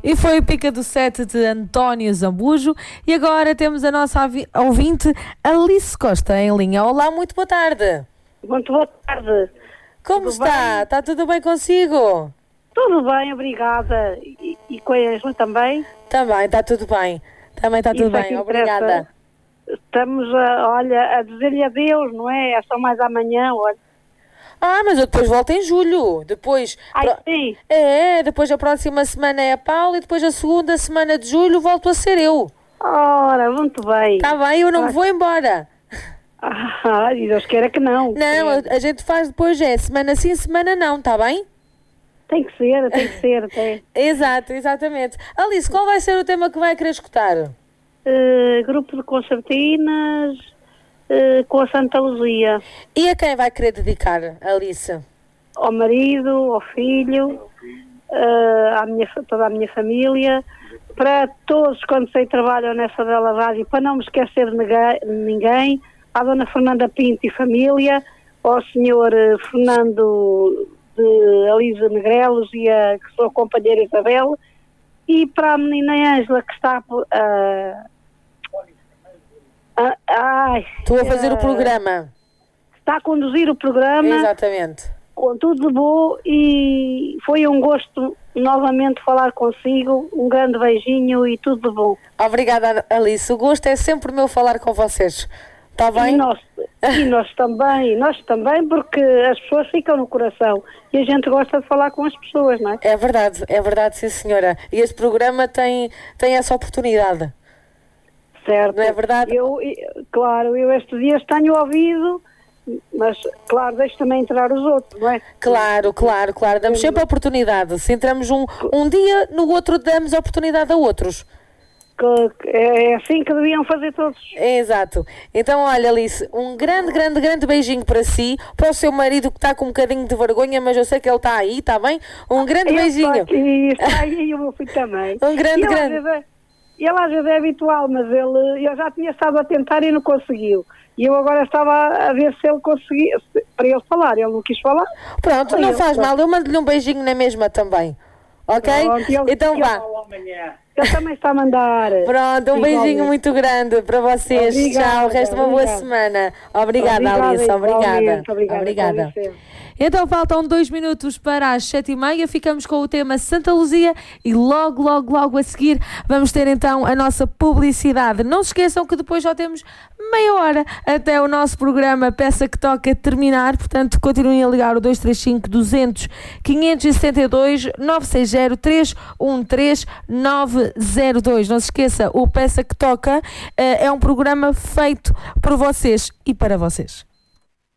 E foi o Pica do Sete de António Zambujo. E agora temos a nossa ouvinte Alice Costa em linha. Olá, muito boa tarde. Muito boa tarde. Como Tudo está? bem? Está tudo bem consigo? Tudo bem, obrigada. E com a Ângela também? Também está tudo bem. Também está tudo Isso é que bem, interessa. obrigada. Estamos, a dizer-lhe adeus, não é? É só mais amanhã, olha. Mas eu depois volto em julho. Depois... Sim. Depois a próxima semana é a Paula e depois a segunda semana de julho volto a ser eu. Ora, muito bem. Está bem? Eu não me vou embora. E Deus queira que não. Não, a gente faz depois, semana sim, semana não, está bem? Tem que ser, até. Exato, exatamente. Alice, qual vai ser o tema que vai querer escutar? Grupo de concertinas com a Santa Luzia. E a quem vai querer dedicar, Alice? Ao marido, ao filho, toda a minha família, para todos quando sei trabalham nessa bela rádio, para não me esquecer de ninguém, à dona Fernanda Pinto e família, ao senhor Fernando de Alisa Negrelos e a sua companheira Isabel, e para a menina Ângela que está Estou a fazer o programa. Está a conduzir o programa. Exatamente. Com tudo de bom, e foi um gosto novamente falar consigo. Um grande beijinho e tudo de bom. Obrigada, Alice. O gosto é sempre meu falar com vocês. Está bem? E nós também, porque as pessoas ficam no coração e a gente gosta de falar com as pessoas, não é? É verdade, sim senhora. E este programa tem essa oportunidade. Certo. Não é verdade? Eu estes dias tenho ouvido, mas claro, deixo também entrar os outros, não é? Claro. Damos sempre a oportunidade. Se entramos um dia, no outro damos a oportunidade a outros. É assim que deviam fazer todos. Exato. Então, olha, Alice, um grande beijinho para si, para o seu marido que está com um bocadinho de vergonha, mas eu sei que ele está aí, está bem? Um grande beijinho. Está aí e o meu filho também. Um grande. Ele às vezes é habitual, mas eu já tinha estado a tentar e não conseguiu. E eu agora estava a ver se ele conseguia, para ele falar. Ele não quis falar. Pronto, não faz mal. Eu mando-lhe um beijinho na mesma também. Ok? Pronto, então vá. Ele também está a mandar. Pronto, um beijinho muito grande para vocês. Tchau, resta uma boa semana. Obrigada, Alice. Obrigada. Então faltam 2 minutos para as 7h30, ficamos com o tema Santa Luzia e logo a seguir vamos ter então a nossa publicidade. Não se esqueçam que depois já temos meia hora até o nosso programa Peça que Toca terminar, portanto continuem a ligar o 235 200 572 960 313 902. Não se esqueça, o Peça que Toca é um programa feito por vocês e para vocês.